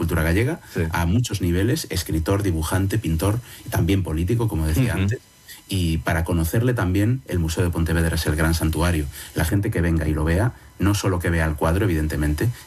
cultura gallega, Sí. a muchos niveles, escritor, dibujante, pintor, y también político, como decía antes. Y para conocerle también, el Museo de Pontevedra es el gran santuario. La gente que venga y lo vea, no solo que vea el cuadro, evidentemente,